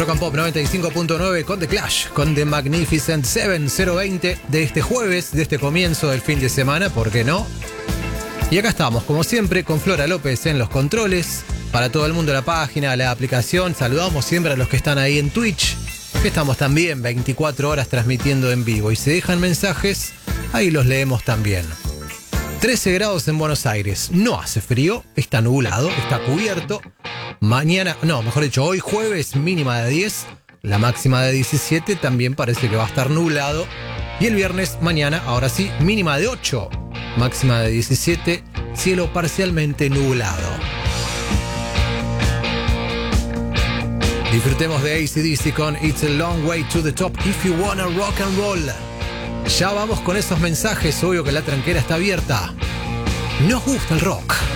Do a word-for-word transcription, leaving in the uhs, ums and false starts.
Rock and Pop noventa y cinco punto nueve con The Clash, con The Magnificent Seven, cero veinte de este jueves, de este comienzo del fin de semana, ¿por qué no? Y acá estamos, como siempre, con Flora López en los controles. Para todo el mundo la página, la aplicación. Saludamos siempre a los que están ahí en Twitch, que estamos también veinticuatro horas transmitiendo en vivo. Y si dejan mensajes, ahí los leemos también. trece grados en Buenos Aires. No hace frío, está nublado, está cubierto. Mañana, no, mejor dicho, hoy jueves mínima de diez, la máxima de diecisiete, también parece que va a estar nublado. Y el viernes, mañana, ahora sí, mínima de ocho, máxima de diecisiete, cielo parcialmente nublado. Disfrutemos de A C D C con It's a Long Way to the Top If You Wanna Rock and Roll. Ya vamos con esos mensajes, obvio que la tranquera está abierta. Nos gusta el rock.